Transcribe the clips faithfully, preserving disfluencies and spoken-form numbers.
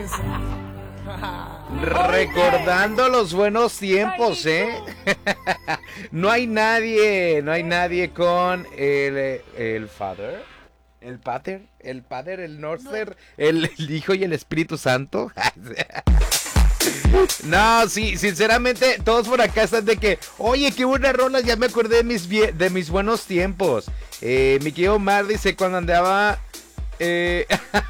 Recordando los buenos tiempos, ¿eh? No hay nadie, no hay nadie con el, el Father, el Pater, el Pater, el Norther, el, el Hijo y el Espíritu Santo. No, sí, sinceramente, todos por acá están de que, oye, qué buenas rolas, ya me acordé de mis, vie- de mis buenos tiempos. Eh, mi querido Omar dice, cuando andaba... Eh...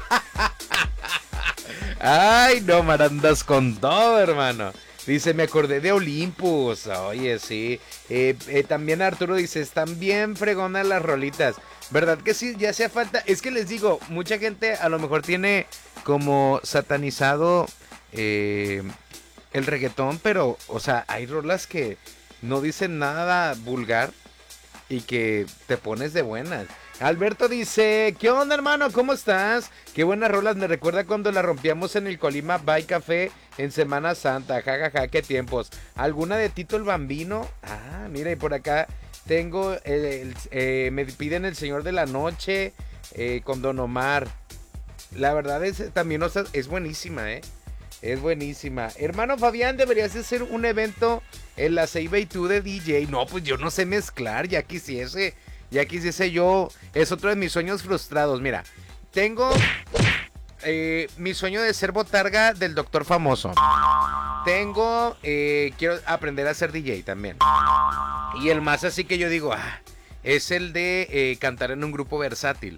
Ay, no, Mar, andas con todo, hermano. Dice, me acordé de Olympus. Oye, sí. Eh, eh, también Arturo dice, están bien fregonas las rolitas. ¿Verdad que sí? Ya hacía falta. Es que les digo, mucha gente a lo mejor tiene como satanizado eh, el reggaetón, pero, o sea, hay rolas que no dicen nada vulgar y que te pones de buenas. Alberto dice, ¿qué onda, hermano? ¿Cómo estás? Qué buenas rolas, me recuerda cuando la rompíamos en el Colima By Café en Semana Santa, jajaja, ja, ja, qué tiempos. ¿Alguna de Tito el Bambino? Ah, mira, y por acá tengo, el, el, eh, me piden El Señor de la Noche eh, con Don Omar. La verdad es, también, o sea, es buenísima, ¿eh? Es buenísima. Hermano Fabián, deberías hacer un evento en la Ceiba y tú de D J. No, pues yo no sé mezclar, ya quisiese... Ya quisiese yo, es otro de mis sueños frustrados. Mira, tengo eh, mi sueño de ser botarga del Doctor Famoso. Tengo, eh, quiero aprender a ser D J también. Y el más así que yo digo, ah, es el de eh, cantar en un grupo versátil.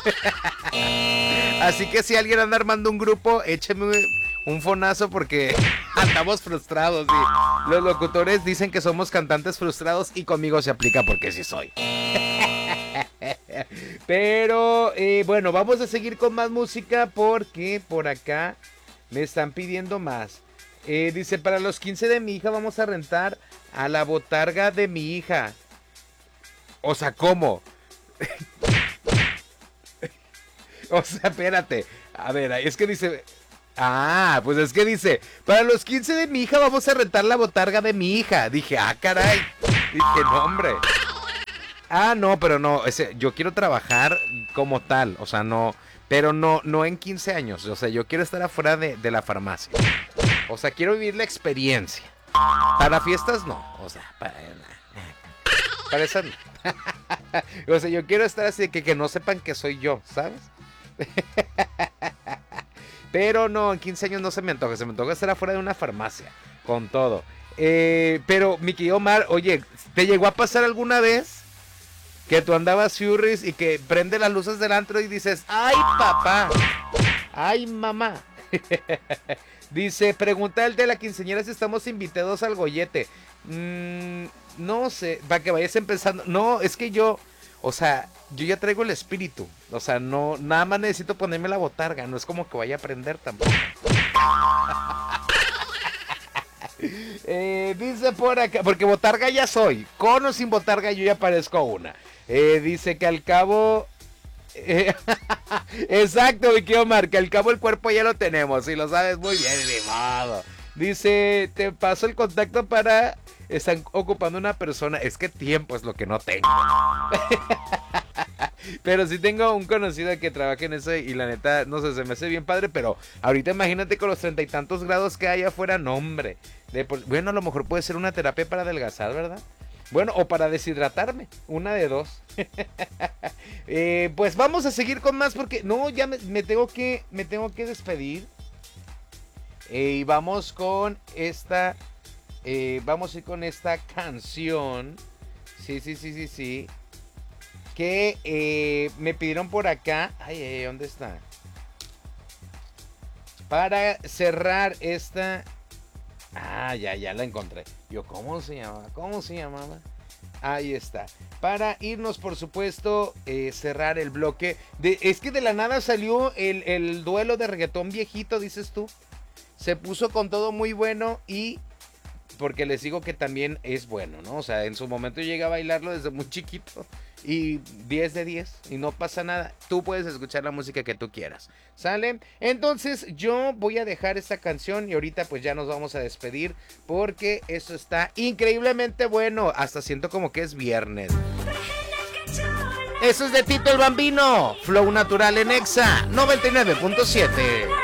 Así que si alguien anda armando un grupo, écheme un fonazo porque andamos frustrados. ¿Sí? Los locutores dicen que somos cantantes frustrados y conmigo se aplica porque sí soy. Pero eh, bueno, vamos a seguir con más música porque por acá me están pidiendo más. Eh, dice, para los quince de mi hija vamos a rentar a la botarga de mi hija. O sea, ¿cómo? O sea, espérate. A ver, es que dice... Ah, pues es que dice, para los quince de mi hija vamos a rentar la botarga de mi hija. Dije, ah, caray. Dije, no, hombre. Ah, no, pero no, ese, yo quiero trabajar como tal, o sea, no, pero no, no en quince años, o sea, yo quiero estar afuera de, de la farmacia. O sea, quiero vivir la experiencia. Para fiestas no, o sea, para, para eso no. O sea, yo quiero estar así que, que no sepan que soy yo, ¿sabes? Pero no, en quince años no se me antoja, se me antoja estar afuera de una farmacia, con todo. Eh, pero, mi querido Omar, oye, ¿te llegó a pasar alguna vez que tú andabas furries y que prende las luces del antro y dices, ¡ay, papá! ¡Ay, mamá! Dice, pregunta el de la quinceañera si estamos invitados al gollete. Mm, no sé, para que vayas empezando. No, es que yo, o sea, yo ya traigo el espíritu. O sea, no, nada más necesito ponerme la botarga. No es como que vaya a aprender tampoco. eh, dice por acá, porque botarga ya soy. Con o sin botarga yo ya parezco una. Eh, dice que al cabo... Eh, exacto, mi querido Omar, que al cabo el cuerpo ya lo tenemos. Y lo sabes muy bien, mi modo. Dice, te paso el contacto para... Están ocupando una persona. Es que tiempo es lo que no tengo. Pero sí tengo un conocido que trabaja en eso y la neta, no sé, se me hace bien padre. Pero ahorita imagínate con los treinta y tantos grados que hay afuera, no, hombre. De por... Bueno, a lo mejor puede ser una terapia para adelgazar, ¿verdad? Bueno, o para deshidratarme, una de dos. eh, pues vamos a seguir con más porque no, ya me, me tengo que me tengo que despedir. Eh, y vamos con esta, eh, vamos a ir con esta canción. Sí, sí, sí, sí, sí. Que eh, me pidieron por acá. Ay, ay, ¿dónde está? Para cerrar esta. Ah, ya, ya la encontré. Yo, ¿cómo se llamaba? ¿Cómo se llamaba? Ahí está. Para irnos, por supuesto, eh, cerrar el bloque. De, es que de la nada salió el, el duelo de reggaetón viejito, dices tú. Se puso con todo muy bueno y... Porque les digo que también es bueno, ¿no? O sea, en su momento yo llegué a bailarlo desde muy chiquito. Y diez de diez. Y no pasa nada. Tú puedes escuchar la música que tú quieras. ¿Sale? Entonces yo voy a dejar esta canción. Y ahorita pues ya nos vamos a despedir. Porque esto está increíblemente bueno. Hasta siento como que es viernes. Eso es de Tito el Bambino. Flow Natural en Exa noventa y nueve punto siete.